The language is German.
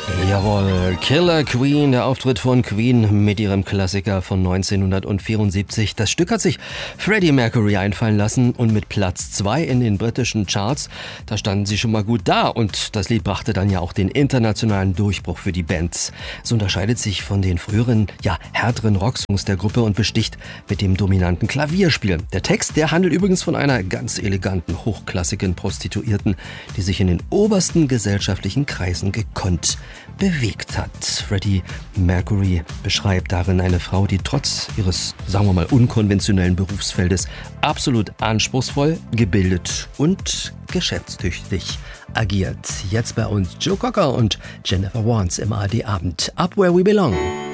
Jawohl, Killer Queen, der Auftritt von Queen mit ihrem Klassiker von 1974. Das Stück hat sich Freddie Mercury einfallen lassen und mit Platz 2 in den britischen Charts, da standen sie schon mal gut da und das Lied brachte dann ja auch den internationalen Durchbruch für die Band. Es unterscheidet sich von den früheren, härteren Rocksongs der Gruppe und besticht mit dem dominanten Klavierspiel. Der Text, der handelt übrigens von einer ganz eleganten, hochklassigen Prostituierten, die sich in den obersten gesellschaftlichen Kreisen gekonnt bewegt hat. Freddie Mercury beschreibt darin eine Frau, die trotz ihres, sagen wir mal, unkonventionellen Berufsfeldes absolut anspruchsvoll, gebildet und geschäftstüchtig agiert. Jetzt bei uns Joe Cocker und Jennifer Warnes im ARD Abend. Up Where We Belong.